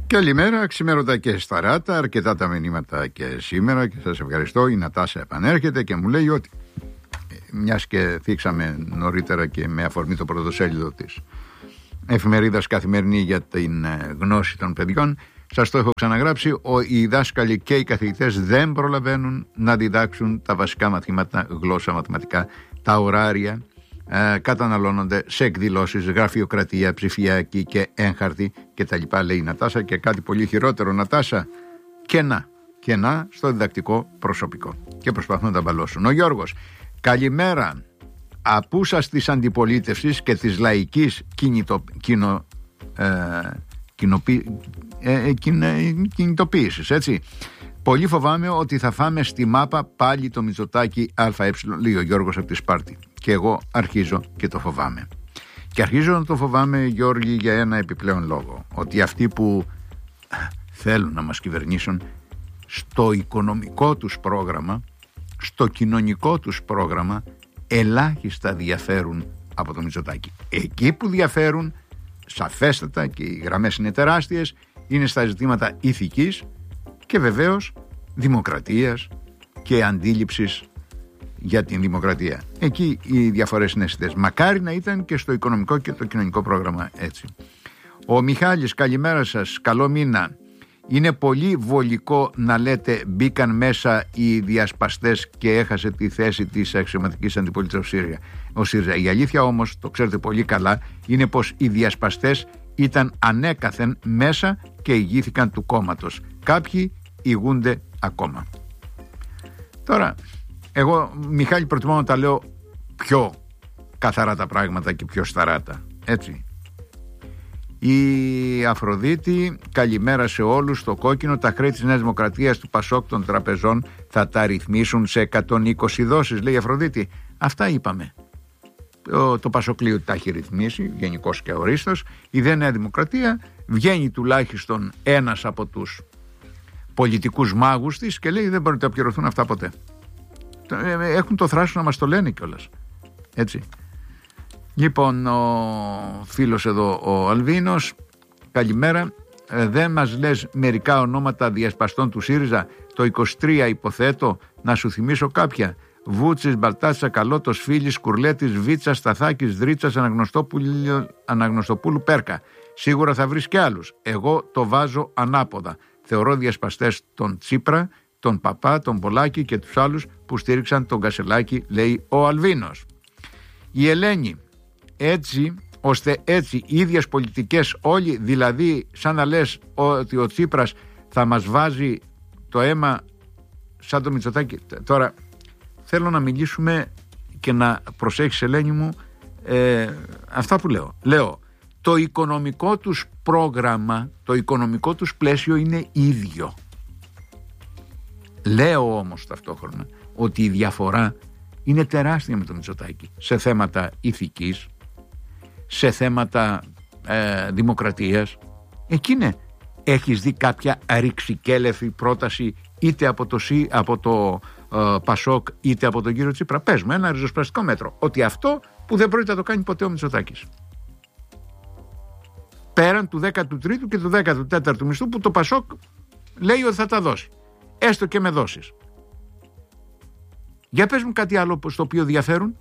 Καλημέρα, ξημέρωτα και σταράτα. Αρκετά τα μηνύματα και σήμερα και σας ευχαριστώ. Η Νατάσα επανέρχεται και μου λέει ότι μιας και θίξαμε νωρίτερα και με αφορμή το πρωτοσέλιδο της εφημερίδας Καθημερινή για την γνώση των παιδιών, σας το έχω ξαναγράψει, οι δάσκαλοι και οι καθηγητές δεν προλαβαίνουν να διδάξουν τα βασικά μαθήματα, γλώσσα, μαθηματικά, τα ωράρια καταναλώνονται σε εκδηλώσεις, γραφειοκρατία, ψηφιακή και έγχαρτη κτλ. Λέει η Νατάσα, και κάτι πολύ χειρότερο, Νατάσα, κενά στο διδακτικό προσωπικό και προσπαθούν να τα μπαλώσουν. Ο Γιώργος, καλημέρα. Απούσας της αντιπολίτευσης και της λαϊκής κινητοποίησης, έτσι. Πολύ φοβάμαι ότι θα φάμε στη μάπα πάλι το Μητσοτάκη ΑΕ, λέει ο Γιώργος από τη Σπάρτη. Και εγώ αρχίζω και το φοβάμαι. Και αρχίζω να το φοβάμαι, Γιώργη, για ένα επιπλέον λόγο. Ότι αυτοί που θέλουν να μας κυβερνήσουν, στο οικονομικό τους πρόγραμμα, στο κοινωνικό τους πρόγραμμα, ελάχιστα διαφέρουν από το Μητσοτάκη. Εκεί που διαφέρουν, σαφέστατα, και οι γραμμές είναι τεράστιες, είναι στα ζητήματα ηθικής και βεβαίως δημοκρατίας και αντίληψης για την δημοκρατία. Εκεί οι διαφορές είναι αισθητές. Μακάρι να ήταν και στο οικονομικό και το κοινωνικό πρόγραμμα έτσι. Ο Μιχάλης, καλημέρα σας, καλό μήνα. Είναι πολύ βολικό να λέτε μπήκαν μέσα οι διασπαστές και έχασε τη θέση της αξιωματικής αντιπολίτευσης ο ΣΥΡΙΖΑ. Η αλήθεια όμως, το ξέρετε πολύ καλά, είναι πως οι διασπαστές ήταν ανέκαθεν μέσα και ηγήθηκαν του κόμματος. Κάποιοι ηγούνται ακόμα. Τώρα, εγώ, Μιχάλη, προτιμώ να τα λέω πιο καθαρά τα πράγματα και πιο σταράτα, έτσι. Η Αφροδίτη, καλημέρα σε όλους. Στο κόκκινο, τα χρέη της Νέας Δημοκρατίας, του Πασόκ, των τραπεζών θα τα ρυθμίσουν σε 120 δόσεις, λέει η Αφροδίτη. Αυτά είπαμε. Το Πασοκλείο τα έχει ρυθμίσει, γενικώς και ορίστος. Η δε Νέα Δημοκρατία βγαίνει τουλάχιστον ένας από τους πολιτικούς μάγους της και λέει δεν μπορούν να πληρωθούν αυτά ποτέ. Έχουν το θράσος να μας το λένε κιόλας. Έτσι. Λοιπόν, ο φίλος εδώ, ο Αλβίνος, καλημέρα. Δεν μας λες μερικά ονόματα διασπαστών του ΣΥΡΙΖΑ? Το 23 υποθέτω, να σου θυμίσω κάποια. Βούτσης, Μπαλτάτσα, Καλώτος, Φίλης, Κουρλέτης, Βίτσας, Σταθάκης, Δρίτσας, Αναγνωστοπούλου, Πέρκα. Σίγουρα θα βρεις κι άλλους. Εγώ το βάζω ανάποδα. Θεωρώ διασπαστές τον Τσίπρα, τον Παπά, τον Πολάκη και τους άλλους που στήριξαν τον Κασελάκη, λέει ο Αλβίνος. Η Ελένη, έτσι ώστε έτσι οι ίδιες πολιτικές όλοι, δηλαδή σαν να λες ότι ο Τσίπρας θα μας βάζει το αίμα σαν το Μητσοτάκη. Τώρα θέλω να μιλήσουμε και να προσέχεις, Ελένη μου, αυτά που λέω. Το οικονομικό τους πρόγραμμα, το οικονομικό τους πλαίσιο είναι ίδιο. Λέω όμως ταυτόχρονα ότι η διαφορά είναι τεράστια με το Μητσοτάκη σε θέματα ηθικής, σε θέματα δημοκρατίας. Εκείνη έχεις δει κάποια ρηξικέλευθη πρόταση είτε από το Πασόκ είτε από τον κύριο Τσίπρα? Πες μου ένα ριζοσπαστικό μέτρο, ότι αυτό που δεν πρόκειται να το κάνει ποτέ ο Μητσοτάκης, πέραν του 13ου και του 14ου μισθού που το Πασόκ λέει ότι θα τα δώσει, έστω και με δόσεις. Για πες μου κάτι άλλο στο οποίο διαφέρουν.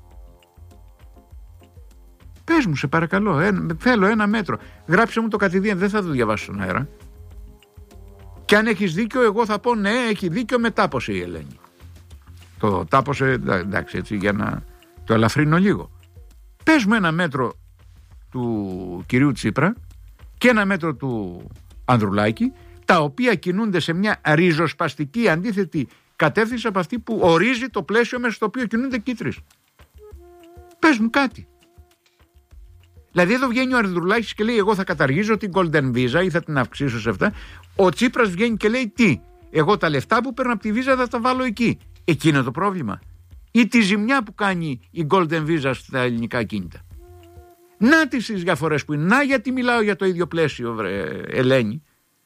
Πες μου, σε παρακαλώ, θέλω ένα μέτρο. Γράψε μου το κατηδίαν, δεν θα το διαβάσω στον αέρα. Και αν έχεις δίκιο, εγώ θα πω ναι, έχει δίκιο, με τάπωσε η Ελένη. Το τάπωσε, εντάξει, έτσι, για να το ελαφρύνω λίγο. Πες μου ένα μέτρο του κυρίου Τσίπρα και ένα μέτρο του Ανδρουλάκη, τα οποία κινούνται σε μια ριζοσπαστική αντίθετη κατεύθυνση από αυτή που ορίζει το πλαίσιο μέσα στο οποίο κινούνται και οι τρεις. Πες μου κάτι. Δηλαδή εδώ βγαίνει ο Ανδρουλάκης και λέει εγώ θα καταργήσω την Golden Visa ή θα την αυξήσω σε αυτά. Ο Τσίπρας βγαίνει και λέει τι? Εγώ τα λεφτά που παίρνω από τη Visa θα τα βάλω εκεί. Εκεί είναι το πρόβλημα. Ή τη ζημιά που κάνει η Golden Visa στα ελληνικά κίνητα. Να τις διαφορές που είναι. Να γιατί μιλάω για το ίδιο πλαίσιο, Ελένη.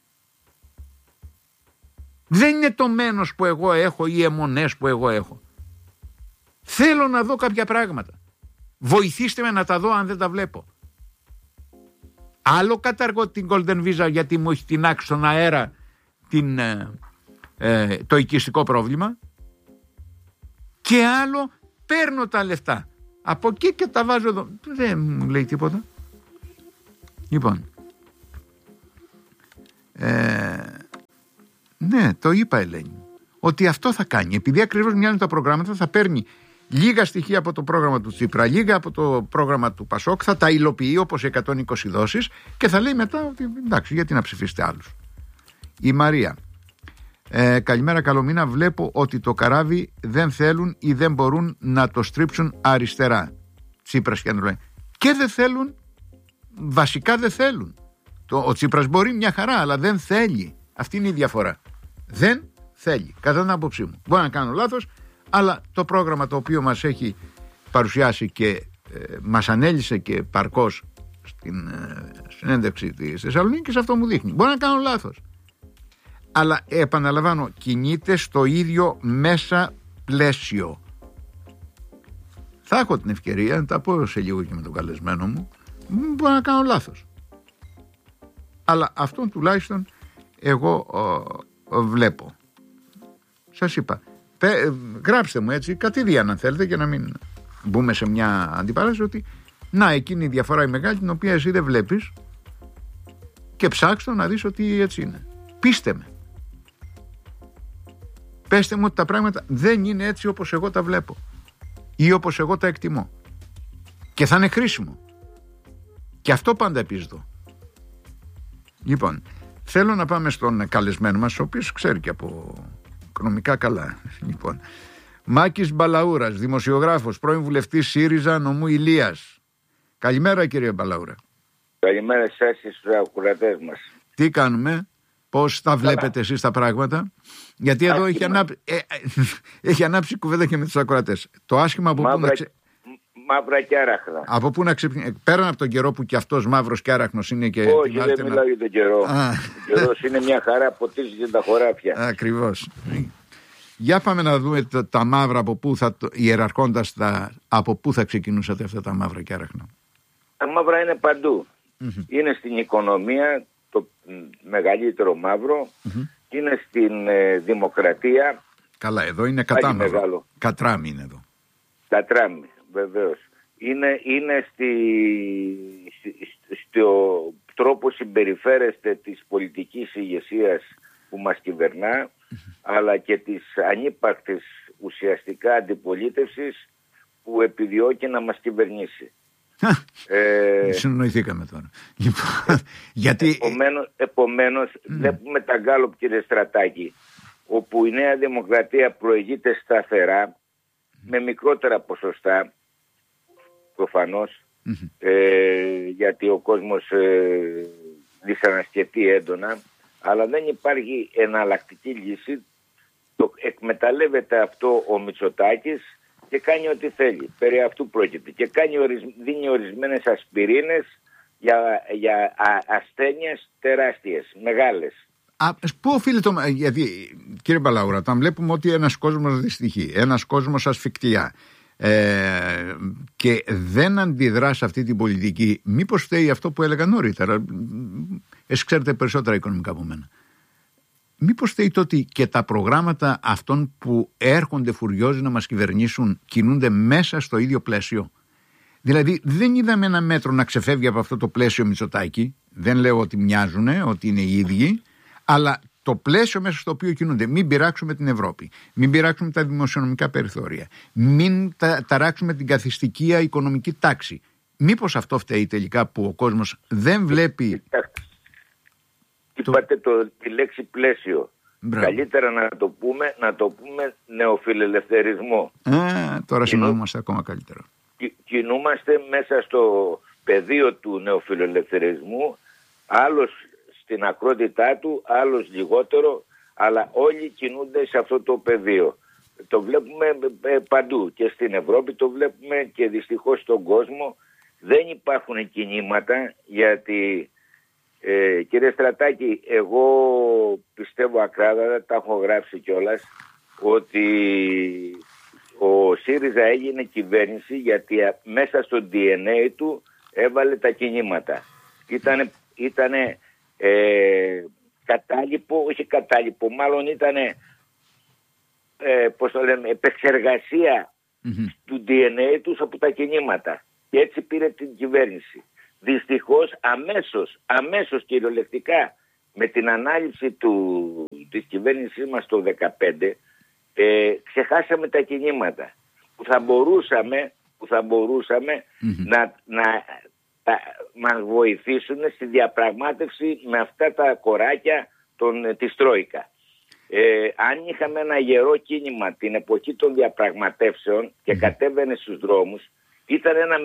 Δεν είναι το μένος που εγώ έχω ή αιμονές που εγώ έχω. Θέλω να δω κάποια πράγματα. Βοηθήστε με να τα δω αν δεν τα βλέπω. Άλλο καταργώ την Golden Visa γιατί μου έχει τινάξει στον αέρα το οικιστικό πρόβλημα, και άλλο παίρνω τα λεφτά από εκεί και τα βάζω εδώ. Δεν μου λέει τίποτα. Λοιπόν, ναι, το είπα, Ελένη, ότι αυτό θα κάνει. Επειδή ακριβώς μοιάζουν τα προγράμματα, θα παίρνει λίγα στοιχεία από το πρόγραμμα του Τσίπρα, λίγα από το πρόγραμμα του Πασόκ, θα τα υλοποιεί όπως 120 δόσεις και θα λέει μετά ότι εντάξει, γιατί να ψηφίσετε άλλους. Η Μαρία. Καλημέρα, καλό μήνα. Βλέπω ότι το καράβι δεν θέλουν ή δεν μπορούν να το στρίψουν αριστερά. Τσίπρας και Ανδρουλάκη. Και δεν θέλουν, βασικά δεν θέλουν. Ο Τσίπρας μπορεί μια χαρά, αλλά δεν θέλει. Αυτή είναι η διαφορά. Δεν θέλει, κατά την άποψή μου. Μπορεί να κάνω λάθος, αλλά το πρόγραμμα το οποίο μας έχει παρουσιάσει και μας ανέλησε και παρκώς στην συνέντευξη της Θεσσαλονίκης, αυτό μου δείχνει. Μπορεί να κάνω λάθος, αλλά επαναλαμβάνω, κινείται στο ίδιο μέσα πλαίσιο. Θα έχω την ευκαιρία να τα πω σε λίγο και με τον καλεσμένο μου. Μπορεί να κάνω λάθος, αλλά αυτόν τουλάχιστον εγώ βλέπω. Σας είπα, γράψτε μου έτσι κατηδίαν αν θέλετε, και να μην μπούμε σε μια αντιπαράσταση, ότι να, εκείνη η διαφορά η μεγάλη, την οποία εσύ δεν βλέπεις, και ψάξτε να δεις ότι έτσι είναι. Πείστε με. Πέστε μου ότι τα πράγματα δεν είναι έτσι όπως εγώ τα βλέπω ή όπως εγώ τα εκτιμώ, και θα είναι χρήσιμο. Και αυτό πάντα επιζητώ. Λοιπόν, θέλω να πάμε στον καλεσμένο μας, ο οποίος ξέρει και από οικονομικά καλά. Λοιπόν, Μάκης Μπαλαούρας, δημοσιογράφος, πρώην βουλευτής ΣΥΡΙΖΑ νομού Ηλίας. Καλημέρα, κύριε Μπαλαούρα. Καλημέρα σας και στους ακροατές μας. Τι κάνουμε, πώς τα βλέπετε εσείς τα πράγματα? Γιατί εδώ έχει ανάψει κουβέντα και με τους ακροατές. Το άσχημα από πού να μαύρα και άραχνα. Από πού να ξυπνήσει, πέραν από τον καιρό που κι αυτός μαύρος και άραχνος είναι και. Όχι, δεν μιλάω για τον καιρό. Ο καιρός είναι μια χαρά, ποτίζει τα χωράφια. Ακριβώς. Για πάμε να δούμε τα μαύρα, από πού θα, ιεραρχώντας από πού θα ξεκινούσατε αυτά τα μαύρα και άραχνα. Τα μαύρα είναι παντού. Είναι στην οικονομία το μεγαλύτερο μαύρο, είναι στην δημοκρατία. Καλά, εδώ είναι κατάμαυρο. Κατράμι είναι εδώ. Κατράμι, βεβαίως. Είναι στο τρόπο συμπεριφέρεστε της πολιτικής ηγεσίας που μας κυβερνά, αλλά και της ανύπαρκτης ουσιαστικά αντιπολίτευσης που επιδιώκει να μας κυβερνήσει. Συνοηθήκαμε τώρα. Γιατί... Επομένως βλέπουμε τα γκάλοπ, κύριε Στρατάκη, όπου η Νέα Δημοκρατία προηγείται σταθερά, με μικρότερα ποσοστά προφανώς, γιατί ο κόσμος δυσανασκετεί έντονα, αλλά δεν υπάρχει εναλλακτική λύση. Το εκμεταλλεύεται αυτό ο Μητσοτάκης και κάνει ό,τι θέλει. Περί αυτού πρόκειται. Και δίνει ορισμένες ασπιρίνες για ασθένειες τεράστιες, μεγάλες. Πού οφείλεται γιατί, κύριε Μπαλαούρα, όταν βλέπουμε ότι ένας κόσμος δυστυχεί, ένας κόσμος ασφικτιά, και δεν αντιδρά σε αυτή την πολιτική, μήπως φταίει αυτό που έλεγα νωρίτερα? Εσείς ξέρετε περισσότερα οικονομικά από μένα. Μήπως φταίει το ότι και τα προγράμματα αυτών που έρχονται φουριόζοι να μας κυβερνήσουν κινούνται μέσα στο ίδιο πλαίσιο? Δηλαδή δεν είδαμε ένα μέτρο να ξεφεύγει από αυτό το πλαίσιο Μητσοτάκη. Δεν λέω ότι μοιάζουν, ότι είναι οι ίδιοι, αλλά το πλαίσιο μέσα στο οποίο κινούνται. Μην πειράξουμε την Ευρώπη, μην πειράξουμε τα δημοσιονομικά περιθώρια, μην ταράξουμε την καθιστική οικονομική τάξη. Μήπως αυτό φταίει τελικά που ο κόσμος δεν βλέπει... Είπατε τη λέξη πλαίσιο. Μπράβο. Καλύτερα να το πούμε νεοφιλελευθερισμό. Τώρα συνομούμαστε ακόμα καλύτερο. Κινούμαστε μέσα στο πεδίο του νεοφιλελευθερισμού, άλλος στην ακρότητά του, άλλος λιγότερο, αλλά όλοι κινούνται σε αυτό το πεδίο. Το βλέπουμε παντού και στην Ευρώπη, το βλέπουμε και δυστυχώς στον κόσμο. Δεν υπάρχουν κινήματα, γιατί κύριε Στρατάκη, εγώ πιστεύω ακράδαντα, τα έχω γράψει κιόλας, ότι ο ΣΥΡΙΖΑ έγινε κυβέρνηση γιατί μέσα στο DNA του έβαλε τα κινήματα. Ήτανε κατάλοιπο, όχι κατάλοιπο, μάλλον ήτανε επεξεργασία του DNA τους από τα κινήματα. Και έτσι πήρε την κυβέρνηση. Δυστυχώς αμέσως κυριολεκτικά με την ανάληψη της κυβέρνησής μας το 2015 ξεχάσαμε τα κινήματα που θα μπορούσαμε να μας βοηθήσουν στη διαπραγμάτευση με αυτά τα κοράκια της Τρόικα. Αν είχαμε ένα γερό κίνημα την εποχή των διαπραγματεύσεων και κατέβαινε στους δρόμους, ήταν ένα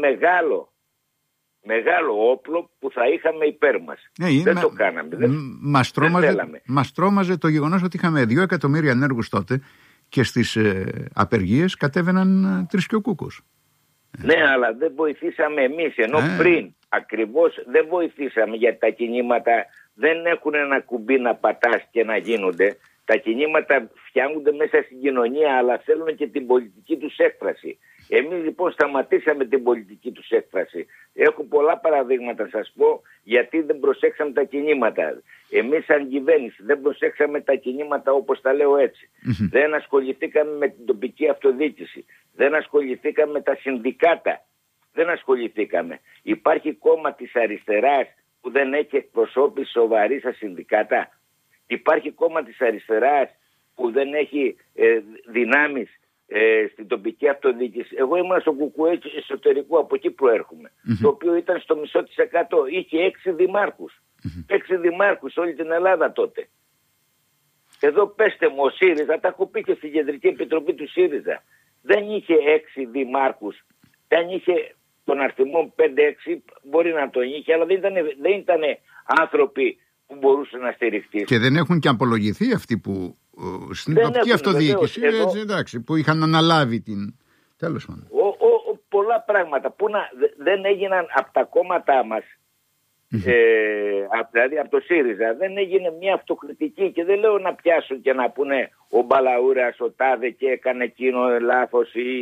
μεγάλο όπλο που θα είχαμε υπέρ μας. Δεν το κάναμε. Μας τρόμαζε το γεγονός ότι είχαμε 2 εκατομμύρια ανέργους τότε και στις απεργίες κατέβαιναν τρισκιοκούκους. Ναι, αλλά δεν βοηθήσαμε εμείς, ενώ πριν ακριβώς δεν βοηθήσαμε, γιατί τα κινήματα δεν έχουν ένα κουμπί να πατάς και να γίνονται. Τα κινήματα φτιάχνονται μέσα στην κοινωνία, αλλά θέλουν και την πολιτική τους έκφραση. Εμείς λοιπόν σταματήσαμε την πολιτική τους έκφραση. Έχω πολλά παραδείγματα να σας πω γιατί δεν προσέξαμε τα κινήματα. Εμείς σαν κυβέρνηση δεν προσέξαμε τα κινήματα, όπως τα λέω έτσι. Δεν ασχοληθήκαμε με την τοπική αυτοδιοίκηση. Δεν ασχοληθήκαμε με τα συνδικάτα. Δεν ασχοληθήκαμε. Υπάρχει κόμμα της αριστεράς που δεν έχει εκπροσώπηση σοβαρή στα συνδικάτα. Υπάρχει κόμμα της αριστεράς που δεν έχει δυνάμεις στην τοπική αυτοδιοίκηση. Εγώ ήμουν στο ΚΚΕ εσωτερικού, από εκεί προέρχομαι, το οποίο ήταν στο 0,5%. Είχε 6 δημάρχους. 6 δημάρχους όλη την Ελλάδα τότε. Εδώ πέστε μου, ο ΣΥΡΙΖΑ, τα έχω πει και στην Κεντρική Επιτροπή του ΣΥΡΙΖΑ, δεν είχε 6 δημάρχους. Δεν είχε τον αριθμό 5-6, μπορεί να τον είχε, αλλά δεν ήταν άνθρωποι που μπορούσε να στηριχτεί. Και δεν έχουν και απολογηθεί αυτοί που στην τοπική αυτοδιοίκηση, εντάξει, που είχαν αναλάβει την. Τέλος πάντων. Πολλά πράγματα που δεν έγιναν από τα κόμματά μας, δηλαδή από το ΣΥΡΙΖΑ, δεν έγινε μια αυτοκριτική. Και δεν λέω να πιάσουν και να πούνε ο Μπαλαούρας, ο Τάδε και έκανε εκείνο λάθος ή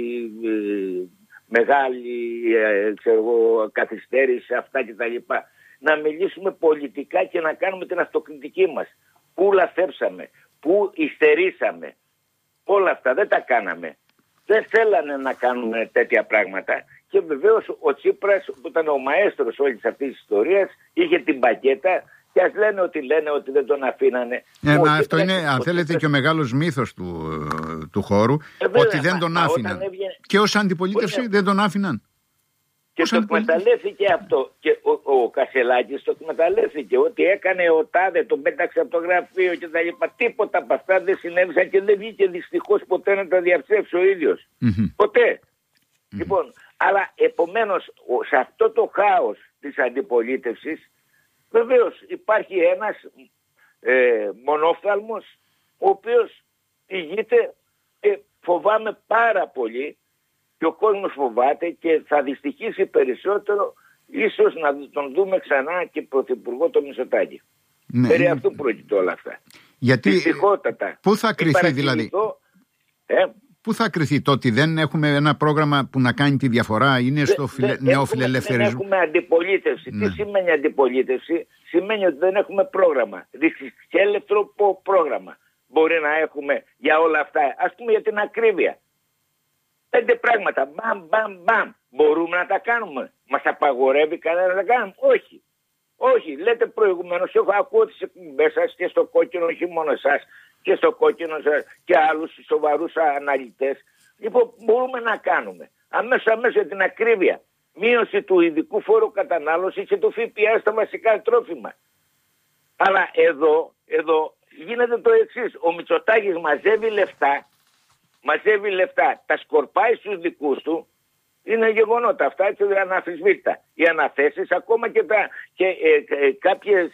μεγάλη καθυστέρηση, αυτά κτλ. Να μιλήσουμε πολιτικά και να κάνουμε την αυτοκριτική μας. Πού λαθέψαμε, πού υστερήσαμε. Όλα αυτά δεν τα κάναμε. Δεν θέλανε να κάνουμε τέτοια πράγματα. Και βεβαίως ο Τσίπρας, που ήταν ο μαέστρος όλης αυτής της ιστορίας, είχε την πακέτα. Και ας λένε ότι δεν τον αφήνανε. Αυτό είναι, αν θέλετε, και ο μεγάλος μύθος του χώρου, ότι δεν τον άφηναν. Και ως αντιπολίτευση δεν τον άφηναν. Και το εκμεταλλεύτηκε αυτό. Και ο Κασελάκης το εκμεταλλεύτηκε. Ότι έκανε ο Τάδε, τον πέταξε από το γραφείο και τα λοιπά. Τίποτα από αυτά δεν συνέβησαν και δεν βγήκε δυστυχώς ποτέ να τα διαψεύσει ο ίδιος. Ποτέ. Λοιπόν, αλλά επομένως σε αυτό το χάος της αντιπολίτευσης, βεβαίως υπάρχει ένας μονόφθαλμος, ο οποίος ηγείται και φοβάμαι πάρα πολύ. Και ο κόσμος φοβάται και θα δυστυχήσει περισσότερο, ίσως να τον δούμε ξανά και πρωθυπουργό το Μητσοτάκη. Περί αυτού πρόκειται όλα αυτά. Γιατί δυστυχότατα. Πού θα κριθεί δηλαδή? Πού θα κριθεί το ότι δεν έχουμε ένα πρόγραμμα που να κάνει τη διαφορά? Είναι στο νεοφιλελευθερισμό. Δεν έχουμε αντιπολίτευση. Τι σημαίνει αντιπολίτευση? Σημαίνει ότι δεν έχουμε πρόγραμμα. Ρισκέλευτρο πρόγραμμα. Μπορεί να έχουμε για όλα αυτά. Ας πούμε για την ακρίβεια. 5 πράγματα. Μπαμ. Μπορούμε να τα κάνουμε? Μας απαγορεύει κανένα να τα κάνουμε? Όχι. Όχι. Λέτε προηγουμένως, έχω ακούσει τις εκπομπές σας και στο Κόκκινο, όχι μόνο εσάς, και στο Κόκκινο και άλλους σοβαρούς αναλυτές. Λοιπόν, μπορούμε να κάνουμε. Αμέσως για την ακρίβεια. Μείωση του ειδικού φόρου κατανάλωσης και του ΦΠΑ στα βασικά τρόφιμα. Αλλά εδώ γίνεται το εξής. Ο Μητσοτάκης μαζεύει λεφτά, τα σκορπάει στους δικούς του. Είναι γεγονότα αυτά, έτσι αναφυσβήτητα. Οι αναθέσεις, ακόμα και κάποιες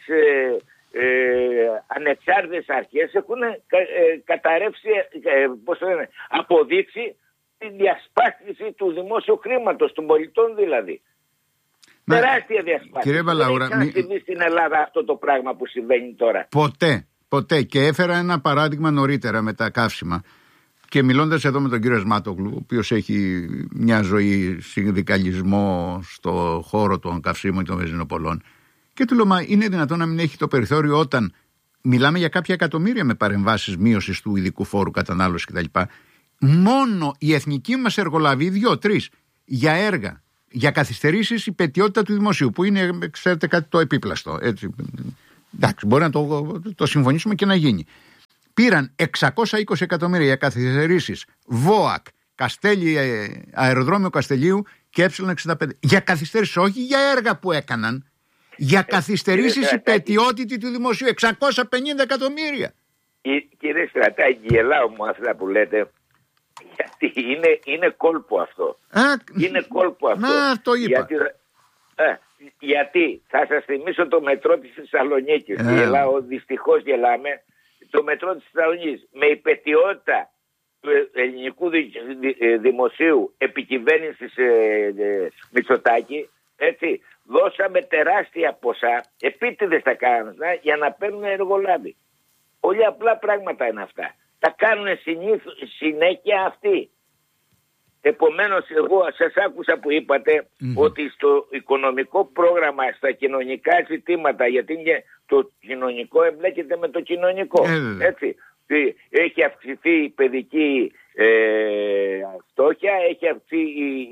ανεξάρτητες αρχές έχουν καταρρεύσει, αποδείξει τη διασπάστηση του δημόσιου χρήματος, των πολιτών δηλαδή. Τεράστια διασπάστηση. Κύριε Μπαλαούρα, δεν έχει συμβεί στην Ελλάδα αυτό το πράγμα που συμβαίνει τώρα. Ποτέ. Και έφερα ένα παράδειγμα νωρίτερα με τα καύσιμα. Και μιλώντας εδώ με τον κύριο Σμάτογλου, ο οποίος έχει μια ζωή συνδικαλισμό στο χώρο των καυσίμων και των βενζινοπολών, Και του λέω, μα είναι δυνατόν να μην έχει το περιθώριο όταν μιλάμε για κάποια εκατομμύρια με παρεμβάσεις μείωσης του ειδικού φόρου κατανάλωσης κτλ. Μόνο η εθνική μας εργολαβή, 2-3, για έργα, για καθυστερήσεις, η πετιότητα του δημοσίου, που είναι, ξέρετε, κάτι το επίπλαστο. Έτσι. Εντάξει, μπορεί να το συμφωνήσουμε και να γίνει. Πήραν 620 εκατομμύρια για καθυστερήσεις ΒΟΑΚ, αεροδρόμιο Καστελίου και Ε65. Για καθυστερήσεις, όχι για έργα που έκαναν. Για καθυστερήσεις υπαιτιότητη του δημοσίου. 650 εκατομμύρια. Κύριε Στρατάκη, γελάω μου αυτά που λέτε. Γιατί είναι κόλπο αυτό. Είναι κόλπο αυτό. Το είπα. Γιατί θα σας θυμίσω το μετρό της Θεσσαλονίκης. Δυστυχώς γελάμε. Το μετρό της Θεσσαλονίκης με υπαιτιότητα του ελληνικού δημοσίου επικυβέρνησης Μητσοτάκη, έτσι, δώσαμε τεράστια ποσά, επίτηδες τα κάνουν για να παίρνουν εργολάβοι. Πολύ απλά πράγματα είναι αυτά. Τα κάνουν συνέχεια αυτοί. Επομένως, εγώ σας άκουσα που είπατε ότι στο οικονομικό πρόγραμμα, στα κοινωνικά ζητήματα, γιατί το κοινωνικό εμπλέκεται με το κοινωνικό, έτσι, έχει αυξηθεί η παιδική φτώχεια, έχει αυξηθεί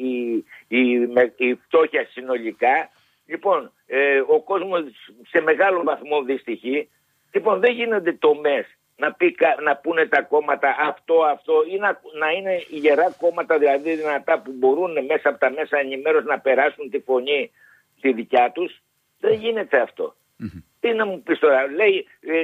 η φτώχεια συνολικά. Λοιπόν, ο κόσμος σε μεγάλο βαθμό δυστυχεί. Λοιπόν, δεν γίνονται τομές να πούνε τα κόμματα αυτό ή να είναι γερά κόμματα, δηλαδή δυνατά, που μπορούν μέσα από τα μέσα ενημέρωση να περάσουν τη φωνή τη δικιά τους. Δεν γίνεται αυτό. Τι να μου πεις τώρα, λέει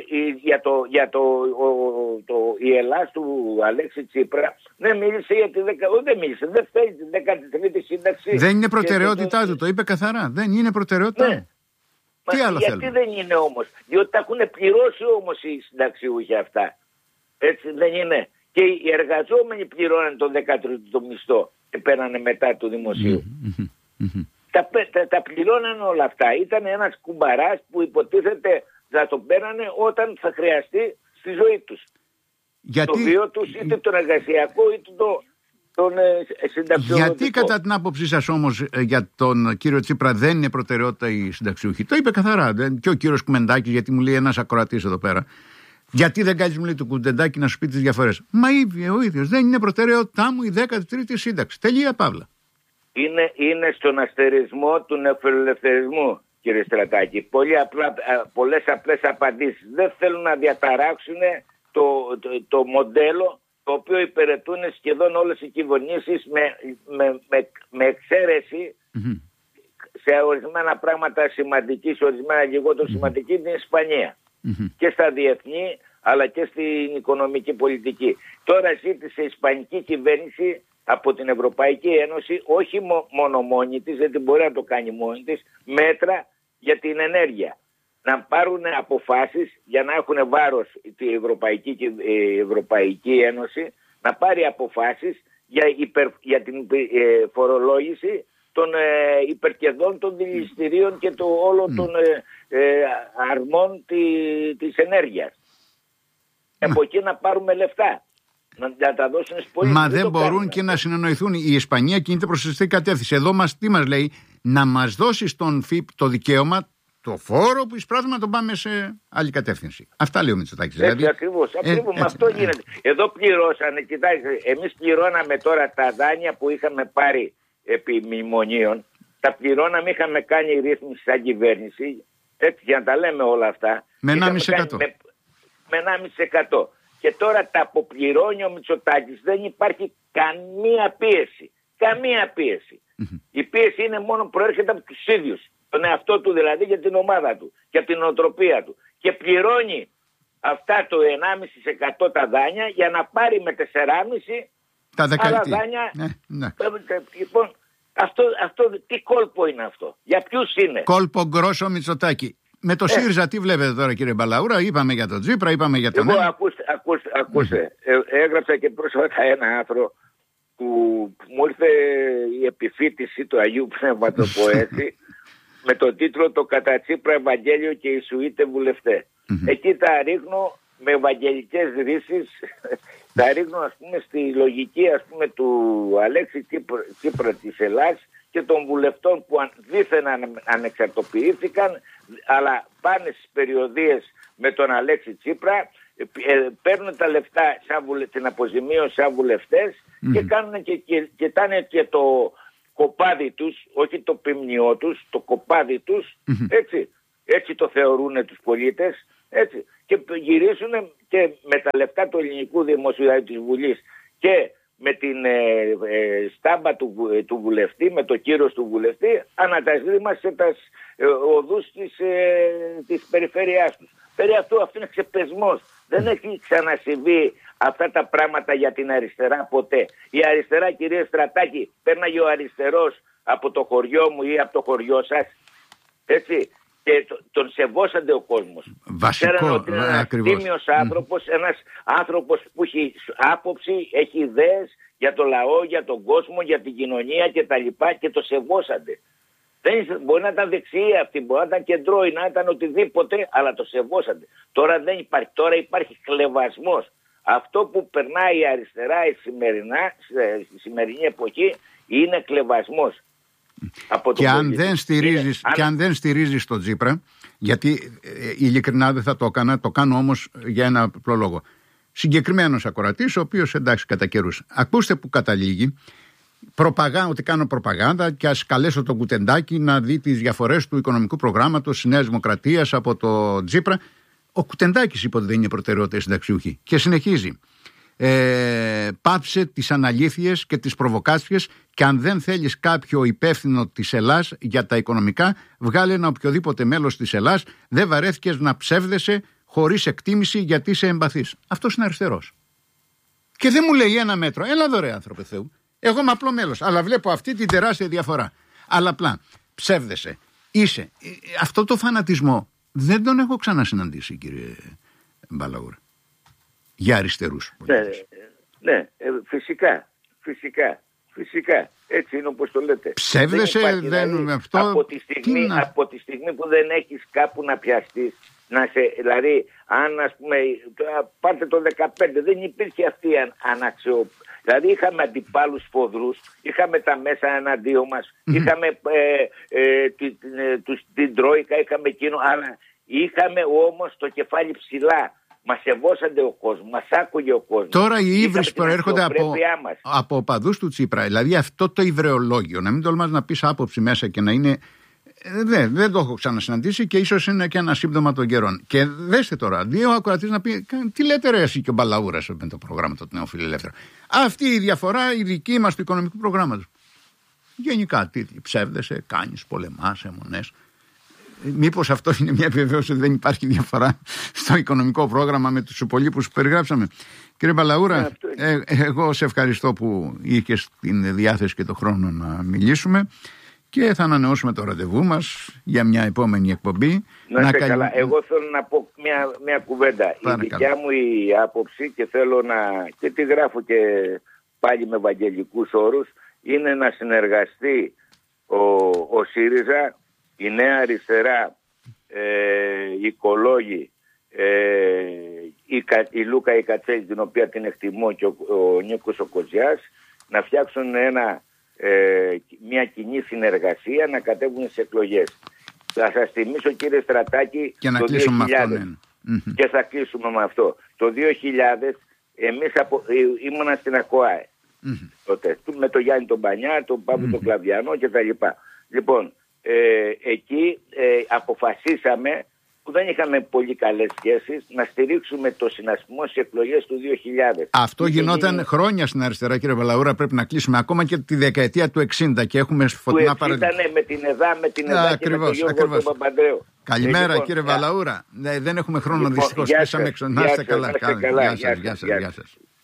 η Ελλάδα του Αλέξη Τσίπρα, δεν μίλησε για τη δεν θέλει τη 13η σύνταξη. Δεν είναι προτεραιότητά του, το είπε καθαρά. Δεν είναι προτεραιότητά. Ναι. Τι άλλο γιατί θέλουμε? Δεν είναι όμως? Διότι τα έχουν πληρώσει όμως οι συνταξιούχοι αυτά. Έτσι δεν είναι? Και οι εργαζόμενοι πληρώναν το 13ο μισθό και πέρανε μετά του δημοσίου. Τα πληρώναν όλα αυτά. Ήταν ένας κουμπαράς που υποτίθεται θα το πέρανε όταν θα χρειαστεί στη ζωή τους. Το βίο τους, είτε τον εργασιακό είτε τον συνταξιούχο. Γιατί κατά την άποψή σας όμως για τον κύριο Τσίπρα δεν είναι προτεραιότητα η συνταξιούχη? Το είπε καθαρά. Και ο κύριος Κουμεντάκης, γιατί μου λέει ένας ακροατής εδώ πέρα, γιατί δεν κάνεις, μου λέει, του Κουμεντάκη να σου πει τις διαφορές? Μα είπε ο ίδιος, δεν είναι προτεραιότητά μου η 13η σύνταξη. Τελεία, παύλα. Είναι στον αστερισμό του νεοφιλελευθερισμού, κύριε Στρατάκη. Πολλές απλές απαντήσεις. Δεν θέλουν να διαταράξουν το μοντέλο το οποίο υπηρετούν σχεδόν όλες οι κυβερνήσεις με εξαίρεση σε ορισμένα πράγματα σημαντική, σε ορισμένα λιγότερο σημαντική, την Ισπανία. Και στα διεθνή αλλά και στην οικονομική πολιτική. Τώρα ζήτησε η Ισπανική κυβέρνηση από την Ευρωπαϊκή Ένωση, όχι μόνο μόνη της, δεν μπορεί να το κάνει μόνη της, μέτρα για την ενέργεια. Να πάρουν αποφάσεις για να έχουν βάρος η Ευρωπαϊκή Ένωση, να πάρει αποφάσεις για την φορολόγηση των υπερκερδών των δηληστηρίων και όλων των αρμών της ενέργειας. Από εκεί να πάρουμε λεφτά. Να τα δώσουν στις πολίτες. Μα δεν μπορούν και να συνεννοηθούν. Η Ισπανία κινείται προς σωστή κατεύθυνση. Εδώ τι μας λέει? Να μας δώσει στον ΦΥΠ το δικαίωμα, το φόρο που εισπράττουμε, να τον πάμε σε άλλη κατεύθυνση. Αυτά λέει ο Μητσοτάκης. Δηλαδή, ακριβώς. Αυτό γίνεται. Εδώ πληρώσανε, κοιτάξτε, εμείς πληρώναμε τώρα τα δάνεια που είχαμε πάρει επί μνημονίων. Τα πληρώναμε, είχαμε κάνει ρύθμιση σαν κυβέρνηση, έτσι, για να τα λέμε όλα αυτά. Με 1,5%. Με 1,5%. Και τώρα τα αποπληρώνει ο Μητσοτάκης. Δεν υπάρχει καμία πίεση. Καμία πίεση. Η πίεση είναι μόνο προέρχεται από τους ίδιους. Τον εαυτό του δηλαδή, για την ομάδα του και από την οτροπία του. Και πληρώνει αυτά το 1,5% τα δάνεια για να πάρει με 4,5% τα άλλα δάνεια. Λοιπόν, αυτό τι κόλπο είναι αυτό? Για ποιους είναι? Κόλπο γκρόσο Μητσοτάκη. Με το ΣΥΡΙΖΑ τι βλέπετε τώρα, κύριε Μπαλαούρα? Είπαμε για τον Τσίπρα, είπαμε για τον... Ακούστε, έγραψα και πρόσφατα ένα άρθρο που μου ήρθε η επιφύτηση του Αγίου Πνεύμα, το πω έτσι, με τον τίτλο «Το κατά Τσίπρα Ευαγγέλιο και Ιησουήτε βουλευτέ». Εκεί τα ρίχνω με ευαγγελικές ρίσεις, τα ρίχνω ας πούμε στη λογική ας πούμε του Αλέξη Τσίπρα της Ελλάδας και των βουλευτών που δήθεν ανεξαρτοποιήθηκαν, αλλά πάνε στις περιοδίες με τον Αλέξη Τσίπρα, παίρνουν τα λεφτά την αποζημίωση σαν βουλευτές και κάνουν και κοιτάνε και το κοπάδι τους, όχι το ποιμνιό τους, το κοπάδι τους, έτσι το θεωρούν τους πολίτες, έτσι, και γυρίσουν και με τα λεφτά του ελληνικού δημοσίου, δηλαδή της Βουλής, και με την στάμπα του βουλευτή, με το κύρος του βουλευτή, ανατασδήμασε τα οδούς της περιφέρειάς τους. Περί αυτού είναι ξεπεσμός. Δεν έχει ξανασυμβεί αυτά τα πράγματα για την αριστερά ποτέ. Η αριστερά, κύριε Στρατάκη, πέρναγε ο αριστερός από το χωριό μου ή από το χωριό σας, έτσι, και τον σεβόσανται ο κόσμος. Βασικό, ότι είναι ένας τίμιος άνθρωπος, ένας άνθρωπος που έχει άποψη, έχει ιδέες για το λαό, για τον κόσμο, για την κοινωνία κτλ. Και το σεβόσανται. Μπορεί να ήταν δεξιοί αυτοί, μπορεί να ήταν κεντρώοι, να ήταν οτιδήποτε, αλλά το σεβόσανται. Τώρα δεν υπάρχει, τώρα υπάρχει κλεβασμός. Αυτό που περνάει η αριστερά στη σημερινή εποχή είναι κλεβασμός. Και αν δεν στηρίζεις τον Τσίπρα, γιατί ειλικρινά δεν θα το έκανα, το κάνω όμως για ένα απλό λόγο. Συγκεκριμένος ακροατής, ο οποίος εντάξει κατά καιρούς. Ακούστε που καταλήγει. Ότι κάνω προπαγάνδα και ας καλέσω τον Κουτεντάκη να δει τις διαφορές του οικονομικού προγράμματος της Νέας Δημοκρατίας από το Τσίπρα. Ο Κουτεντάκης είπε ότι δεν είναι προτεραιότητα συνταξιούχοι. Και συνεχίζει. Πάψε τις αναλήθειες και τις προβοκάτσιες και αν δεν θέλεις κάποιο υπεύθυνο της Ελλάς για τα οικονομικά, βγάλε ένα οποιοδήποτε μέλος της Ελλάς. Δεν βαρέθηκες να ψεύδεσαι χωρίς εκτίμηση γιατί είσαι εμπαθής. Αυτός είναι αριστερός. Και δεν μου λέει ένα μέτρο. Έλα εδώ ρε άνθρωπε Θεού. Εγώ είμαι απλό μέλος, αλλά βλέπω αυτή την τεράστια διαφορά. Αλλά απλά ψεύδεσαι. Είσαι. Αυτό το φανατισμό δεν τον έχω ξανασυναντήσει, κύριε Μπαλαούρα. Για αριστερούς. Ναι, φυσικά. Έτσι είναι όπως το λέτε. Ψεύδεσαι, αυτό. Από τη στιγμή που δεν έχεις κάπου να πιαστείς, δηλαδή, αν ας πούμε, πάρτε το 2015, δεν υπήρχε αυτή η αναξιοπιστία. Δηλαδή είχαμε αντιπάλους φοδρούς, είχαμε τα μέσα εναντίον μας, είχαμε την Τρόικα, είχαμε εκείνο, αλλά είχαμε όμως το κεφάλι ψηλά. Μας σεβόσανται ο κόσμος, μας άκουγε ο κόσμος. Τώρα οι ύβρις προέρχονται από οπαδούς του Τσίπρα. Δηλαδή αυτό το υβρεολόγιο, να μην τολμάς να πεις άποψη μέσα και να είναι. Δεν το έχω ξανασυναντήσει και ίσως είναι και ένα σύμπτωμα των καιρών. Και δέστε τώρα, δύο ακροατές να πει, τι λέτε ρε εσύ και ο Μπαλαούρας με το πρόγραμμα του Νεοφιλελεύθερου. Αυτή η διαφορά η δική μας του οικονομικού προγράμματος. Γενικά, τι ψεύδεσαι, κάνεις, πολεμάς, αιμονές. Μήπως αυτό είναι μια επιβεβαίωση ότι δεν υπάρχει διαφορά στο οικονομικό πρόγραμμα με τους υπολείπους που περιγράψαμε. Κύριε Μπαλαούρα, εγώ σε ευχαριστώ που είχες την διάθεση και τον χρόνο να μιλήσουμε. Και θα ανανεώσουμε το ραντεβού μας για μια επόμενη εκπομπή. Να είστε καλά. Εγώ θέλω να πω μια κουβέντα. Η δικιά μου η άποψη και θέλω και τη γράφω και πάλι με ευαγγελικούς όρους, είναι να συνεργαστεί ο ΣΥΡΙΖΑ, η Νέα Αριστερά, οι οικολόγοι, η Λούκα η Κατσέλη, την οποία την εκτιμώ, και ο Νίκος ο Κοζιάς, να φτιάξουν μια κοινή συνεργασία να κατέβουν σε εκλογές. Θα σας θυμίσω, κύριε Στρατάκη, και να το κλείσουμε 2000, με αυτό, και θα κλείσουμε με αυτό. Το 2000 εμείς ήμουνα στην ΑΚΟΑΕ τότε, με τον Γιάννη τον Πανιά, τον Παύλο τον Κλαβιανό κτλ. Λοιπόν, εκεί αποφασίσαμε, που δεν είχαμε πολύ καλές σχέσεις, να στηρίξουμε το συνασπισμό στις εκλογές του 2000. Αυτό γινόταν χρόνια στην αριστερά, κύριε Μπαλαούρα. Πρέπει να κλείσουμε ακόμα και τη δεκαετία του 60 και έχουμε φωτεινά παραδείγματα. Ήταν με την ΕΔΑ και με τον Γιώργο τον Παπαντρέου. Καλημέρα, λοιπόν, κύριε Μπαλαούρα. Δεν έχουμε χρόνο, δυστυχώς. Πέσαμε έξω. Να είστε καλά. Γεια σας.